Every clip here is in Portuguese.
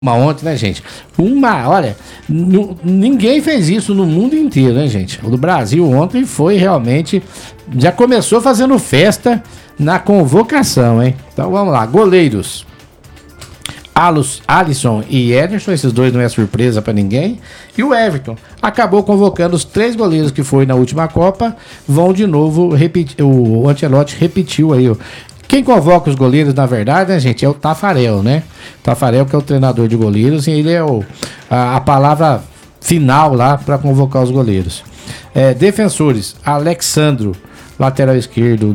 ontem, né, gente? Olha, ninguém fez isso no mundo inteiro, né, gente? O do Brasil ontem foi realmente, já começou fazendo festa na convocação, hein? Então vamos lá, goleiros. Alisson e Ederson, esses dois não é surpresa pra ninguém. E o Everton acabou convocando os 3 goleiros que foi na última Copa, vão de novo repetir, o Ancelotti repetiu aí, ó. Quem convoca os goleiros, na verdade, né, gente, é o Taffarel, né? Taffarel, que é o treinador de goleiros, e ele é a palavra final lá para convocar os goleiros. Defensores, Alexandro, lateral esquerdo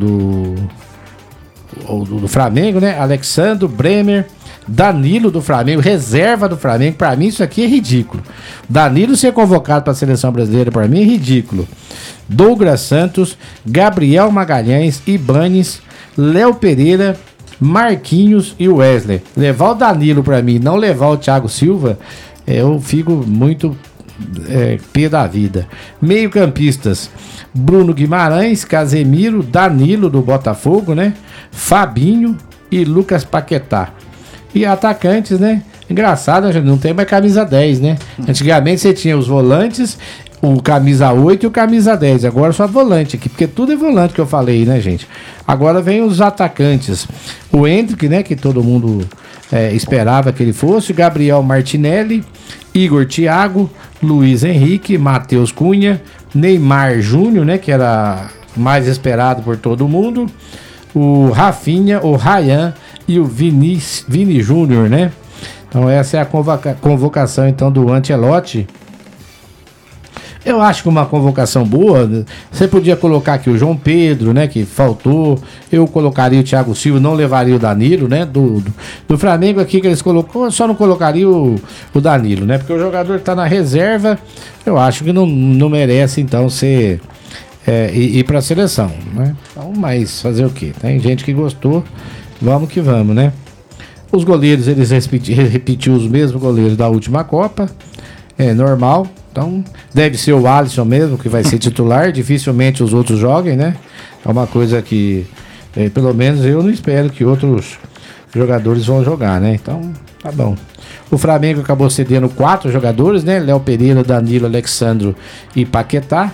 do Flamengo, né? Alexandro, Bremer, Danilo do Flamengo, reserva do Flamengo. Para mim isso aqui é ridículo. Danilo ser convocado para a seleção brasileira, para mim é ridículo. Douglas Santos, Gabriel Magalhães, Ibanes, Léo Pereira, Marquinhos e Wesley. Levar o Danilo para mim, não levar o Thiago Silva, eu fico muito pé da vida. Meio campistas, Bruno Guimarães, Casemiro, Danilo do Botafogo, né? Fabinho e Lucas Paquetá. E atacantes, né? Engraçado, não tem mais camisa 10, né? Antigamente você tinha os volantes, o camisa 8 e o camisa 10. Agora só volante aqui, porque tudo é volante que eu falei, né, gente? Agora vem os atacantes. O Hendrick, né, que todo mundo esperava que ele fosse. Gabriel Martinelli, Igor Thiago, Luiz Henrique, Matheus Cunha, Neymar Júnior, né, que era mais esperado por todo mundo. O Rafinha, o Ryan e o Vini Júnior, né? Então essa é a convocação então do Ancelotti. Eu acho que uma convocação boa, você podia colocar aqui o João Pedro, né, que faltou. Eu colocaria o Thiago Silva, não levaria o Danilo, né, do Flamengo aqui que eles colocou, só não colocaria o Danilo, né, porque o jogador que tá na reserva, eu acho que não merece então ser ir para a seleção, né? Então, mas fazer o quê? Tem gente que gostou, vamos que vamos, né? Os goleiros, eles repetiu os mesmos goleiros da última Copa, é normal. Então, deve ser o Alisson mesmo que vai ser titular, dificilmente os outros joguem, né? É uma coisa que, pelo menos eu não espero que outros jogadores vão jogar, né? Então, tá bom. O Flamengo acabou cedendo 4 jogadores, né? Léo Pereira, Danilo, Alexandro e Paquetá.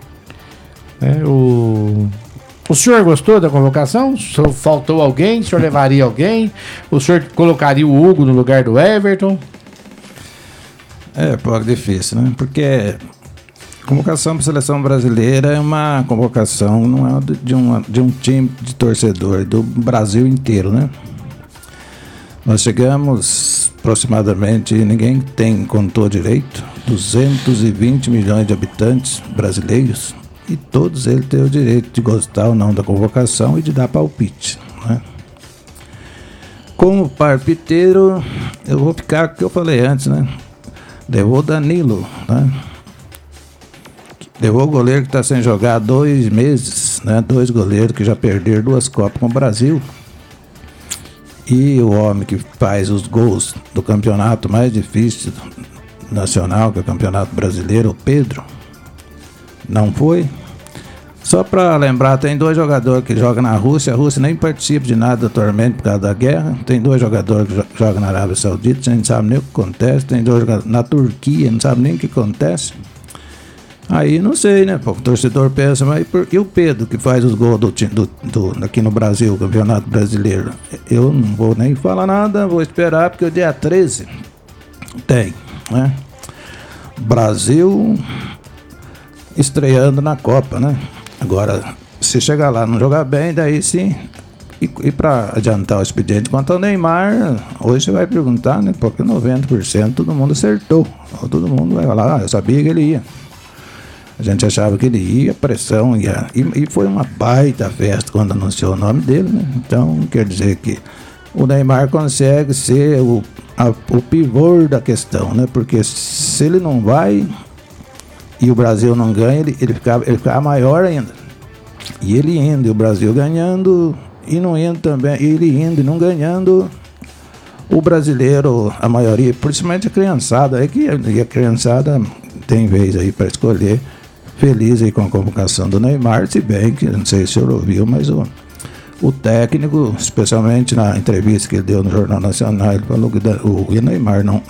O senhor gostou da convocação? O senhor faltou alguém? O senhor levaria alguém? O senhor colocaria o Hugo no lugar do Everton? Pouco difícil, né? Porque convocação para a seleção brasileira é uma convocação, não é de um time de torcedor, do Brasil inteiro, né? Nós chegamos aproximadamente, ninguém contou direito, 220 milhões de habitantes brasileiros, e todos eles têm o direito de gostar ou não da convocação e de dar palpite, né? Como palpiteiro, eu vou ficar com o que eu falei antes, né? Levou o Danilo, né? Levou o goleiro que está sem jogar há 2 meses, né? 2 goleiros que já perderam 2 Copas com o Brasil. E o homem que faz os gols do campeonato mais difícil nacional, que é o Campeonato Brasileiro, o Pedro, não foi. Só para lembrar, tem 2 jogadores que jogam na Rússia. A Rússia nem participa de nada atualmente por causa da guerra. Tem 2 jogadores que jogam na Arábia Saudita, a gente não sabe nem o que acontece. Tem 2 jogadores na Turquia, não sabe nem o que acontece. Aí não sei, né? O torcedor pensa, mas e o Pedro que faz os gols aqui no Brasil, o Campeonato Brasileiro? Eu não vou nem falar nada, vou esperar, porque o dia 13 tem, né? Brasil estreando na Copa, né? Agora, se chegar lá e não jogar bem, daí sim. E para adiantar o expediente quanto ao Neymar, hoje você vai perguntar, né? Porque 90% todo mundo acertou. Todo mundo vai falar, eu sabia que ele ia. A gente achava que ele ia, pressão ia. E foi uma baita festa quando anunciou o nome dele, né? Então, quer dizer que o Neymar consegue ser o pivô da questão, né? Porque se ele não vai e o Brasil não ganha, ele ficava maior ainda. E ele indo, e o Brasil ganhando, e não indo também, e ele indo e não ganhando, o brasileiro, a maioria, principalmente a criançada, a criançada tem vez aí para escolher, feliz aí com a convocação do Neymar, se bem que, não sei se o senhor ouviu, mas O técnico, especialmente na entrevista que ele deu no Jornal Nacional, ele falou que o Neymar não